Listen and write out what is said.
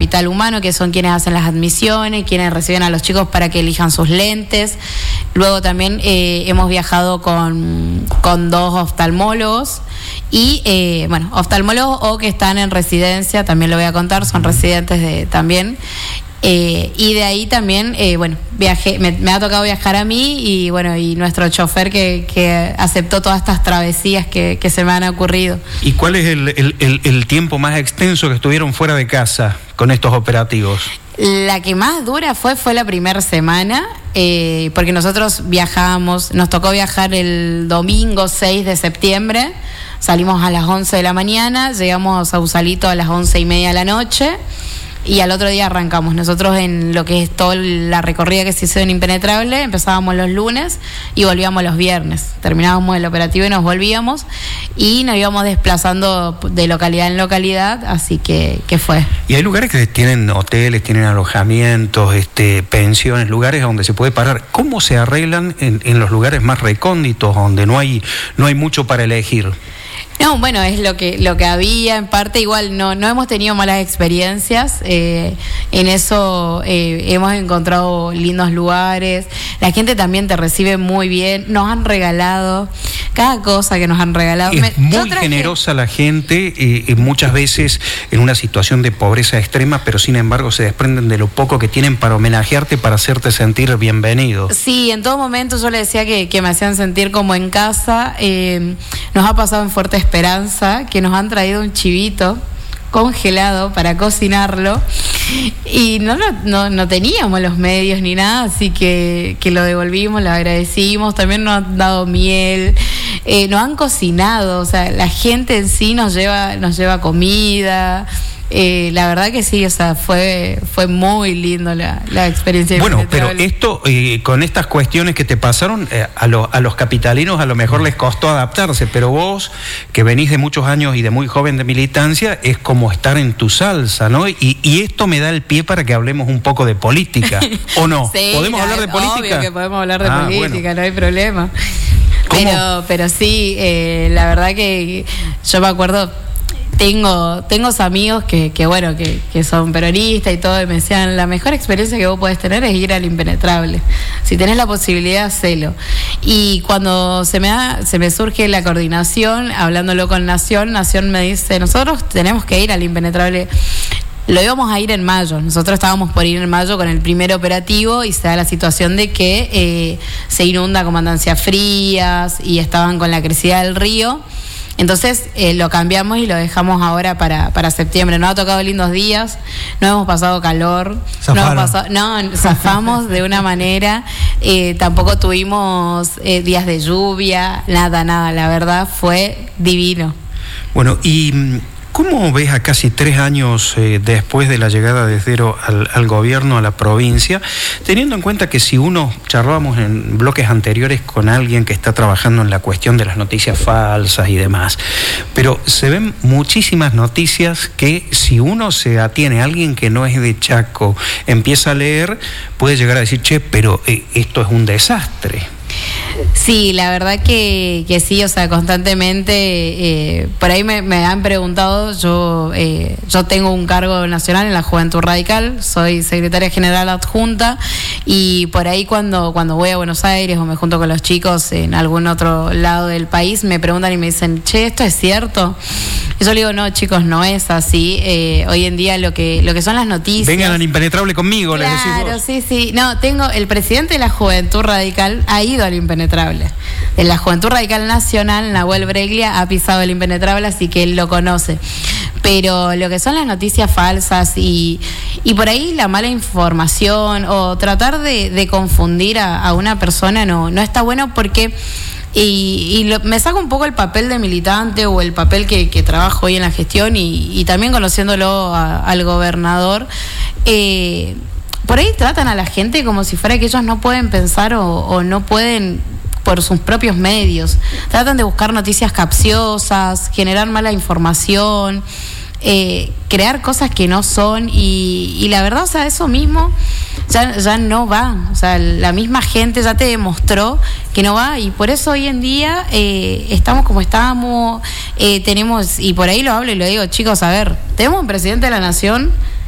capital humano, que son quienes hacen las admisiones, quienes reciben a los chicos para que elijan sus lentes. Luego también hemos viajado con 2 oftalmólogos y, oftalmólogos o que están en residencia, también lo voy a contar, son residentes también. Y de ahí también, viajé, me ha tocado viajar a mí y nuestro chofer que aceptó todas estas travesías que se me han ocurrido. ¿Y cuál es el tiempo más extenso que estuvieron fuera de casa con estos operativos? La que más dura fue la primera semana, porque nosotros nos tocó viajar el domingo 6 de septiembre, salimos a las 11 de la mañana, llegamos a Sausalito a las 11:30 de la noche. Y al otro día arrancamos. Nosotros en lo que es toda la recorrida que se hizo en Impenetrable, empezábamos los lunes y volvíamos los viernes. Terminábamos el operativo y nos volvíamos y nos íbamos desplazando de localidad en localidad, así que fue. Y hay lugares que tienen hoteles, tienen alojamientos, pensiones, lugares donde se puede parar. ¿Cómo se arreglan en los lugares más recónditos, donde no hay mucho para elegir? No, bueno, es lo que había, en parte igual no hemos tenido malas experiencias, en eso hemos encontrado lindos lugares, la gente también te recibe muy bien, nos han regalado cada cosa que nos han regalado. Es muy generosa la gente, muchas veces en una situación de pobreza extrema, pero sin embargo se desprenden de lo poco que tienen para homenajearte, para hacerte sentir bienvenido. Sí, en todo momento yo le decía que me hacían sentir como en casa. Nos ha pasado en Fuerte Esperanza que nos han traído un chivito congelado para cocinarlo y no teníamos los medios ni nada, así que lo devolvimos, lo agradecimos. También nos han dado miel, nos han cocinado, o sea, la gente en sí nos lleva comida. La verdad que sí, o sea, fue muy lindo la experiencia. Bueno, pero esto, con estas cuestiones que te pasaron, a los capitalinos a lo mejor les costó adaptarse, pero vos, que venís de muchos años y de muy joven de militancia, es como estar en tu salsa, ¿no? Y esto me da el pie para que hablemos un poco de política, ¿o no? Sí, ¿Podemos hablar de política? Obvio que podemos hablar de política, bueno. No hay problema. Pero sí, la verdad que yo me acuerdo. Tengo amigos que son peronistas y todo, y me decían, la mejor experiencia que vos podés tener es ir al Impenetrable. Si tenés la posibilidad, hacelo. Y cuando se me surge la coordinación, hablándolo con Nación me dice, nosotros tenemos que ir al Impenetrable. Lo íbamos a ir en mayo, nosotros estábamos por ir en mayo con el primer operativo y se da la situación de que se inunda Comandancia Frías y estaban con la crecida del río. Entonces lo cambiamos y lo dejamos ahora para septiembre. Nos ha tocado lindos días, no hemos pasado calor, zafamos de una manera, tampoco tuvimos días de lluvia, nada, la verdad fue divino. Bueno, y ¿cómo ves a casi 3 años después de la llegada de Cero al gobierno, a la provincia, teniendo en cuenta que si charlábamos en bloques anteriores con alguien que está trabajando en la cuestión de las noticias falsas y demás, pero se ven muchísimas noticias que si uno se atiene a alguien que no es de Chaco, empieza a leer, puede llegar a decir, pero esto es un desastre? Sí, la verdad que sí, o sea, constantemente, por ahí me han preguntado, yo tengo un cargo nacional en la Juventud Radical, soy secretaria general adjunta, y por ahí cuando voy a Buenos Aires o me junto con los chicos en algún otro lado del país, me preguntan y me dicen, ¿esto es cierto? Y yo le digo, no, chicos, no es así. Hoy en día lo que son las noticias... Vengan al Impenetrable conmigo, claro, les decís vos. Sí. No, el presidente de la Juventud Radical ha ido al Impenetrable. En la Juventud Radical Nacional, Nahuel Breglia ha pisado el Impenetrable, así que él lo conoce. Pero lo que son las noticias falsas y por ahí la mala información o tratar de confundir a una persona no está bueno, porque... me saco un poco el papel de militante o el papel que trabajo hoy en la gestión y también conociéndolo al gobernador, por ahí tratan a la gente como si fuera que ellos no pueden pensar o no pueden por sus propios medios. Tratan de buscar noticias capciosas, generar mala información, crear cosas que no son y la verdad, o sea, eso mismo ya no va. O sea, la misma gente ya te demostró que no va, y por eso hoy en día estamos como estamos, tenemos, y por ahí lo hablo y lo digo, chicos, a ver, tenemos un presidente de la nación